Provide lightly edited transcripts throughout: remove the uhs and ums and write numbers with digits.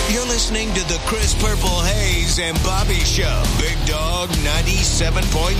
You're listening to the Chris Purple Hayes and Bobby Show. Big Dog 97.9.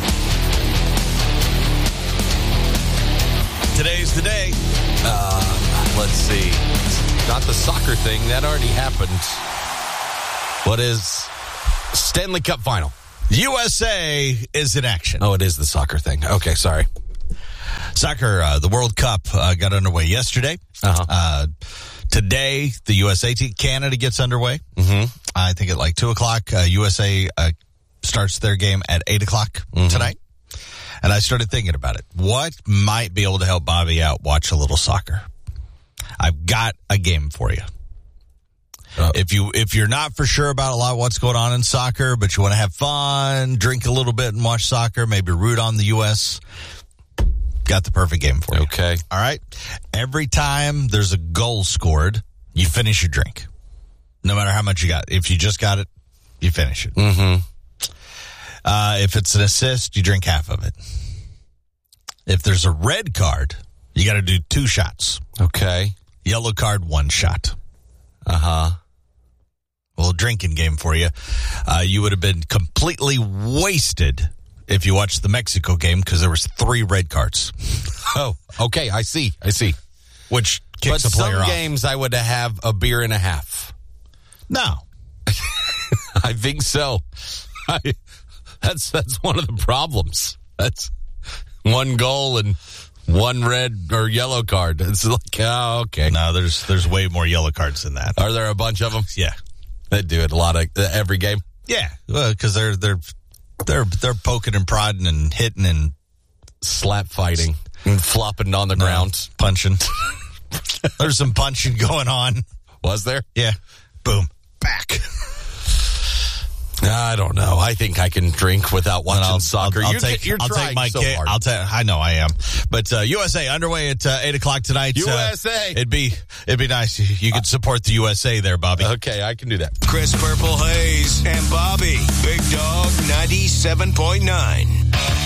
Today's the day. Let's see. Not the soccer thing. That already happened. What is Stanley Cup final? USA is in action. Oh, it is the soccer thing. Okay, sorry. Soccer, the World Cup got underway yesterday. Today, the USA team, Canada gets underway. Mm-hmm. I think at like 2 o'clock. USA starts their game at 8 o'clock tonight. And I started thinking about it. What might be able to help Bobby out watch a little soccer? I've got a game for you. If you're not for sure about a lot of what's going on in soccer, but you want to have fun, drink a little bit and watch soccer, maybe root on the U.S., got the perfect game for you. Okay. All right? Every time there's a goal scored, you finish your drink. No matter how much you got. If you just got it, you finish it. Mm-hmm. If it's an assist, you drink half of it. If there's a red card, you got to do 2 shots. Okay. Yellow card, 1 shot. Uh-huh. Well, drinking game for you. You would have been completely wasted if you watched the Mexico game because there was 3 red cards. Oh, okay. I see. Which kicks but a player some off. games I would have a beer and a half. No. I think so. That's one of the problems. That's 1 goal and 1 red or yellow card. It's like, oh, okay. No, there's way more yellow cards than that. Are there a bunch of them? Yeah. They do it a lot of every game. Yeah, because they're poking and prodding and hitting and Slap fighting and flopping on the ground. punching. There's some punching going on. Was there? Yeah. Boom. Back. I don't know. I think I can drink without watching soccer. You're trying so hard. I know I am. But USA underway at 8 o'clock tonight. USA. It'd be nice. You could support the USA there, Bobby. Okay, I can do that. Chris Purple Hayes and Bobby. Big Dog 97.9.